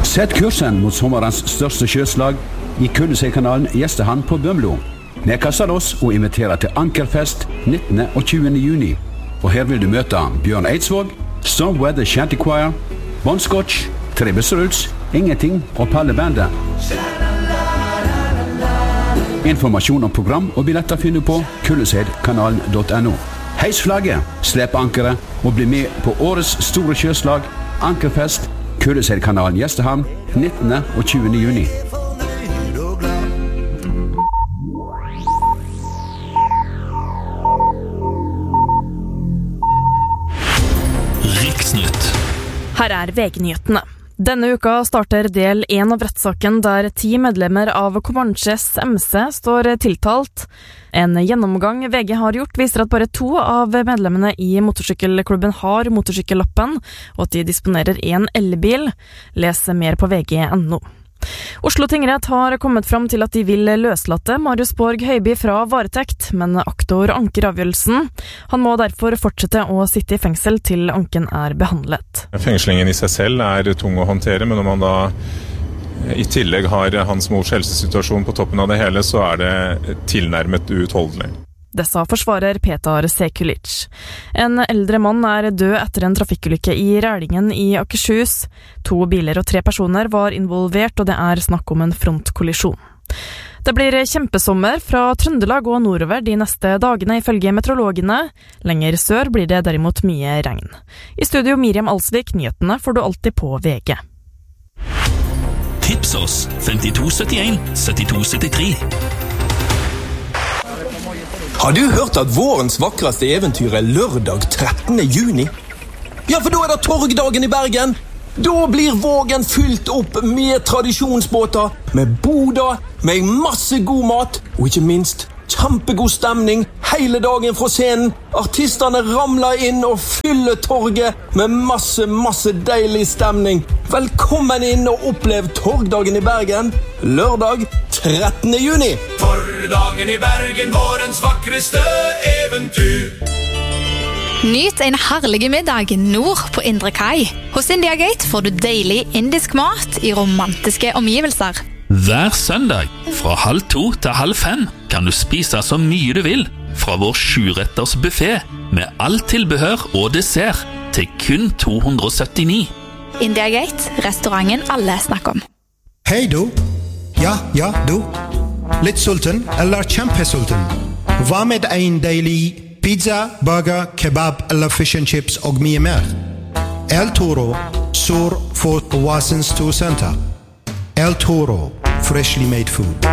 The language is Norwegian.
Sett kursen mot sommerens største sjøslag i Kulleseidkanalen Gjestehamn på Bømlo. Vi kaster oss og inviterer til Ankerfest 19. og 20. juni. Og her vil du møte Bjørn Eidsvåg, Stormweather Shanty Choir, Bon Scotch, Trebus Roots, Ingenting og Palle Bandet. Informasjon om program og billetter finner du på kulleseidkanalen.no. Heis flagget, slipp ankeret og bli med på årets store sjøslag Ankerfest, Kulleseidkanalen Gjestehamn 19. og 20. juni. Riksnytt. Her VG-nyhetene. Denne uka starter del 1 av rettssaken der 10 medlemmer av Comanches MC står tiltalt. En gjennomgang VG har gjort viser at bare 2 av medlemmene i motorsykkelklubben har motorsykkellappen, og at de disponerer en elbil. Les mer på vg.no. Oslo tingrett har kommet fram til at de vil løslate Marius Borg Høiby fra varetekt, men aktor anker avgjørelsen. Han må derfor fortsette å sitte i fengsel til anken er behandlet. Fengslingen i seg selv er tung å håndtere, men når man da i tillegg har hans mors helsesituasjon på toppen av det hele, så er det tilnærmet uutholdelig. Det sa forsvarer Petar Sekulic. En eldre mann er død etter en trafikkulykke i Rælingen i Akershus. 2 biler og 3 personer var involvert, og det er snakk om en frontkollisjon. Det blir kjempesommer fra Trøndelag og nordover de neste dagene ifølge meteorologene. Lenger sør blir det derimot mye regn. I studio Miriam Alsvik, nyhetene får du alltid på VG. Tips oss 5271 7273. Har du hørt at vårens vakreste eventyr er lørdag 13. juni? Ja, for da er det torgdagen i Bergen. Da blir Vågen fylt opp med tradisjonsbåter, med boder, med masse god mat, og ikke minst kjempegod stemning hele dagen fra scenen. Artisterne ramler inn og fyller torget med masse deilig stemning. Velkommen inn og opplev torgdagen i Bergen, lørdag 13. juni. Torgdagen i Bergen, vårens vakreste eventyr. Nyt en herlig middag nord på Indre Kai. Hos India Gate får du deilig indisk mat i romantiske omgivelser. Hver søndag fra 14:30 til 17:30 kan du spise så mye du vil fra vår 7-retters buffet med alt tilbehør og dessert til kun 279. India Gate, restauranten alle snakker om. Hei du. Ja, du. Litt sulten eller kjempesulten? Hva med en deilig pizza, burger, kebab eller fish and chips og mye mer? El Toro, sør for Oasens Storcenter. El Toro, freshly made food.